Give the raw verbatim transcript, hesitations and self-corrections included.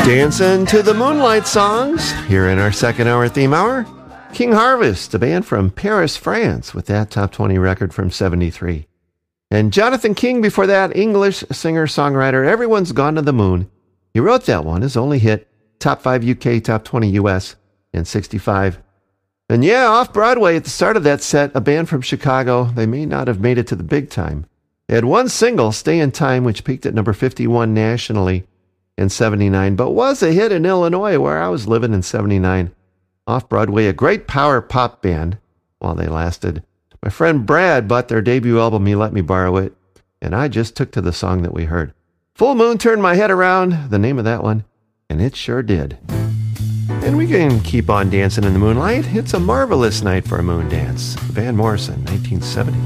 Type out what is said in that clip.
Dancing to the Moonlight songs here in our second hour theme hour. King Harvest, a band from Paris, France, with that top twenty record from seventy-three. And Jonathan King before that, English singer-songwriter, Everyone's Gone to the Moon. He wrote that one, his only hit, top five U K, top twenty U S in sixty-five. And yeah, off-Broadway at the start of that set, a band from Chicago. They may not have made it to the big time. They had one single, Stay in Time, which peaked at number fifty-one nationally in seventy-nine, but was a hit in Illinois, where I was living in seventy-nine. Off-Broadway, a great power pop band while they lasted. My friend Brad bought their debut album, He Let Me Borrow It, and I just took to the song that we heard. Full Moon turned my head around, the name of that one, and it sure did. And we can keep on dancing in the moonlight. It's a marvelous night for a moon dance. Van Morrison, nineteen seventy.